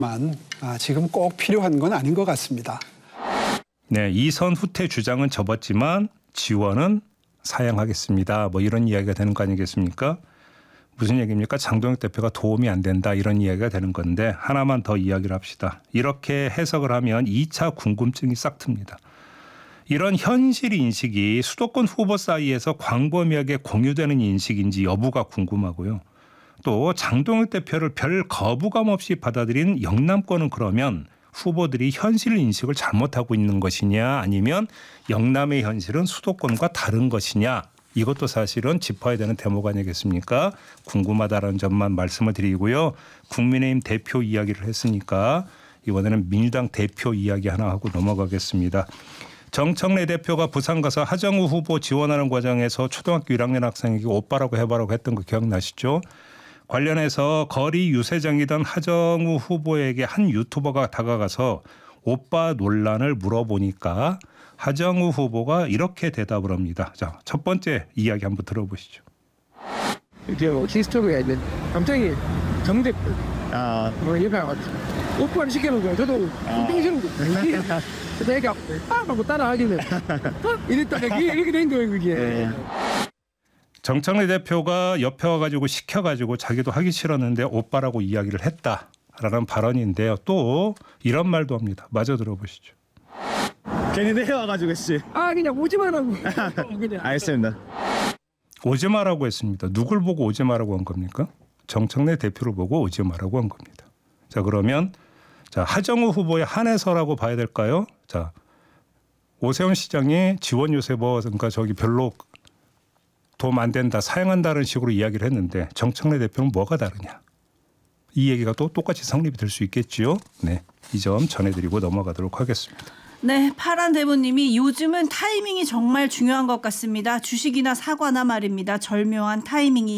지금 꼭 필요한 건 아닌 것 같습니다. 네, 이선 후퇴 주장은 접었지만 지원은 사양하겠습니다. 뭐 이런 이야기가 되는 거 아니겠습니까? 무슨 얘기입니까? 장동혁 대표가 도움이 안 된다 이런 이야기가 되는 건데 하나만 더 이야기를 합시다. 이렇게 해석을 하면 2차 궁금증이 싹 틉니다. 이런 현실 인식이 수도권 후보 사이에서 광범위하게 공유되는 인식인지 여부가 궁금하고요. 또 장동혁 대표를 별 거부감 없이 받아들인 영남권은 그러면 후보들이 현실 인식을 잘못하고 있는 것이냐 아니면 영남의 현실은 수도권과 다른 것이냐 이것도 사실은 짚어야 되는 대목 아니겠습니까? 궁금하다는 점만 말씀을 드리고요. 국민의힘 대표 이야기를 했으니까 이번에는 민주당 대표 이야기 하나 하고 넘어가겠습니다. 정청래 대표가 부산 가서 하정우 후보 지원하는 과정에서 초등학교 1학년 학생에게 오빠라고 해보라고 했던 거 기억나시죠? 관련해서 거리 유세장이던 하정우 후보에게 한 유튜버가 다가가서 오빠 논란을 물어보니까 하정우 후보가 이렇게 대답을 합니다. 자, 첫 번째 이야기 한번 들어보시죠. 히스토리가 있는 갑자기 정대 얘가 오빠를 시키는 거야. 저도 빙시는 거야. 그래서 애가 하고 따라하길래 이랬다가 이렇게 된 거예요 그게. 정청래 대표가 옆에 와가지고 시켜가지고 자기도 하기 싫었는데 오빠라고 이야기를 했다라는 발언인데요. 또 이런 말도 합니다. 마저 들어보시죠. 괜히 내려와가지고 씨. 그냥 오지 말라고. 그냥. 알겠습니다. 오지 마라고 했습니다. 누굴 보고 오지 마라고 한 겁니까? 정청래 대표를 보고 오지 마라고 한 겁니다. 자, 그러면 자, 하정우 후보에 한해서라고 봐야 될까요? 자, 오세훈 시장이 지원 요새 그러니까 저기 별로 도움 안 된다, 사양한다는 식으로 이야기를 했는데 정청래 대표는 뭐가 다르냐? 이 얘기가 또 똑같이 성립이 될 수 있겠지요. 네, 이 점 전해드리고 넘어가도록 하겠습니다. 네, 파란 대모님이 요즘은 타이밍이 정말 중요한 것 같습니다. 주식이나 사과나 말입니다. 절묘한 타이밍이